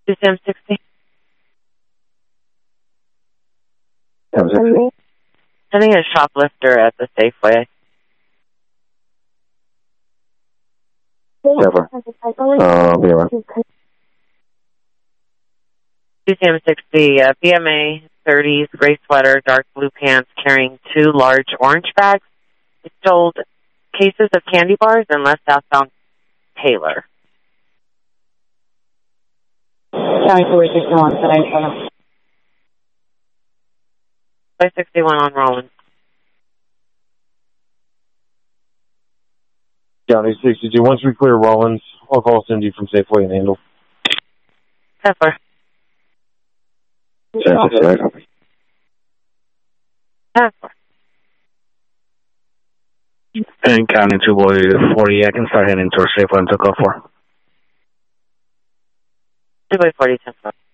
Sam 60. I think a shoplifter at the Safeway. Never. Be around. Sam 60, BMA 30s, gray sweater, dark blue pants, carrying 2 large orange bags. He stole cases of candy bars and left southbound Taylor. County 461, 787. 561 on Rollins. County 62. Once we clear Rollins, I'll call Cindy from Safeway and handle. Pepper. Pepper. And County 2 boy 40, I can start heading towards Safeway and took off 4. 2 by 40, 10 4.